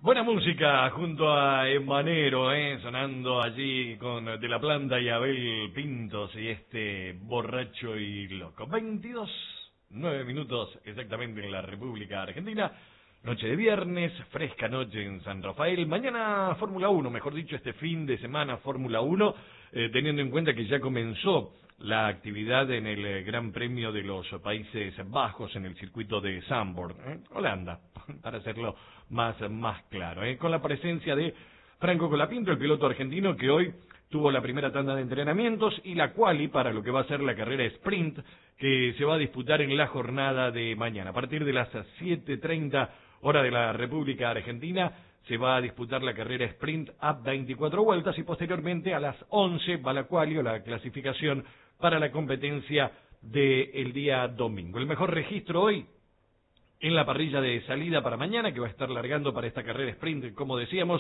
Buena música junto a Emanero, sonando allí con De la Planta y Abel Pintos y este borracho y loco. 22:09 exactamente en la República Argentina. Noche de viernes, fresca noche en San Rafael. Mañana Fórmula 1, mejor dicho, este fin de semana Fórmula 1, teniendo en cuenta que ya comenzó la actividad en el Gran Premio de los Países Bajos en el circuito de Zandvoort, Holanda, para hacerlo más claro, con la presencia de Franco Colapinto, el piloto argentino que hoy tuvo la primera tanda de entrenamientos y la quali para lo que va a ser la carrera sprint que se va a disputar en la jornada de mañana. A partir de las 7:30 hora de la República Argentina se va a disputar la carrera sprint a 24 vueltas y posteriormente a las 11 va la quali o la clasificación para la competencia del día domingo. El mejor registro hoy en la parrilla de salida para mañana, que va a estar largando para esta carrera sprint, como decíamos,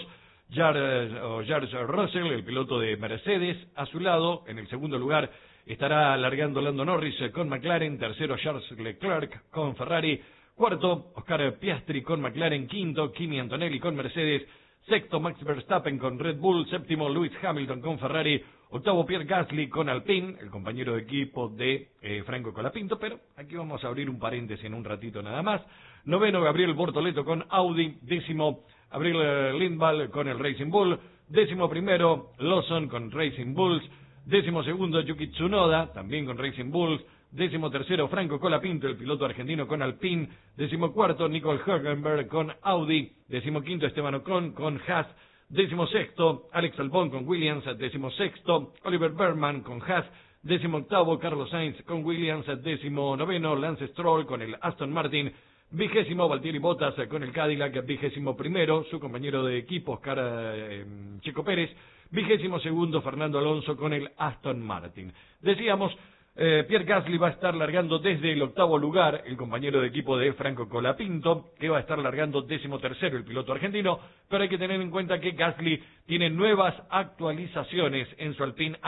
George Russell, el piloto de Mercedes. A su lado, en el segundo lugar, estará largando Lando Norris con McLaren. Tercero, Charles Leclerc con Ferrari. Cuarto, Oscar Piastri con McLaren. Quinto, Kimi Antonelli con Mercedes. Sexto, Max Verstappen con Red Bull. Séptimo, Lewis Hamilton con Ferrari. Octavo, Pierre Gasly con Alpine, el compañero de equipo de Franco Colapinto, pero aquí vamos a abrir un paréntesis en un ratito nada más. Noveno, Gabriel Bortoleto con Audi. Décimo, Abril Lindvall con el Racing Bull. Décimo primero, Lawson con Racing Bulls. Décimo segundo, Yuki Tsunoda, también con Racing Bulls. Décimo tercero, Franco Colapinto, el piloto argentino con Alpine. Décimo cuarto, Nicole Hülkenberg con Audi. Décimo quinto, Esteban Ocon con Haas. Décimo sexto, Alex Albon con Williams. Décimo sexto, Oliver Berman con Haas. Décimo octavo, Carlos Sainz con Williams. Décimo noveno, Lance Stroll con el Aston Martin. Vigésimo, Valtteri Bottas con el Cadillac. Vigésimo primero, su compañero de equipo, Oscar Checo Pérez. Vigésimo segundo, Fernando Alonso con el Aston Martin. Decíamos, Pierre Gasly va a estar largando desde el octavo lugar, el compañero de equipo de Franco Colapinto, que va a estar largando 13º, el piloto argentino, pero hay que tener en cuenta que Gasly tiene nuevas actualizaciones en su Alpine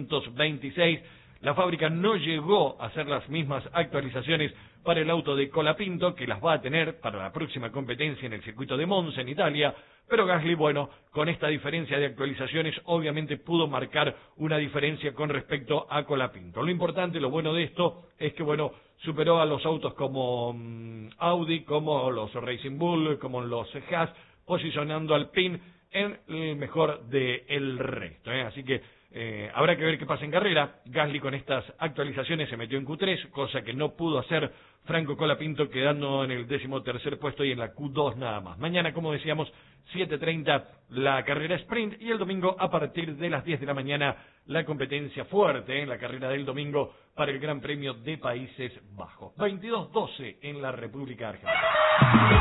A526. La fábrica no llegó a hacer las mismas actualizaciones para el auto de Colapinto, que las va a tener para la próxima competencia en el circuito de Monza, en Italia, pero Gasly, bueno, con esta diferencia de actualizaciones, obviamente pudo marcar una diferencia con respecto a Colapinto. Lo importante, lo bueno de esto, es que, bueno, superó a los autos como Audi, como los Racing Bull, como los Haas, posicionando al Alpine en el mejor del resto, Así que habrá que ver qué pasa en carrera. Gasly con estas actualizaciones se metió en Q3, cosa que no pudo hacer Franco Colapinto, quedando en el 13º puesto y en la Q2 nada más. Mañana, como decíamos, 7:30 la carrera sprint y el domingo a partir de las 10 de la mañana la competencia fuerte en la carrera del domingo para el Gran Premio de Países Bajos. 22:12 en la República Argentina.